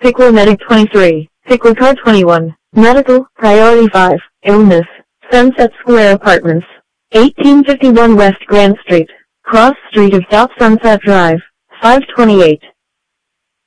Pickler Medic 23, Pickler Car 21, Medical, Priority 5, Illness, Sunset Square Apartments, 1851 West Grand Street, Cross Street of South Sunset Drive, 528.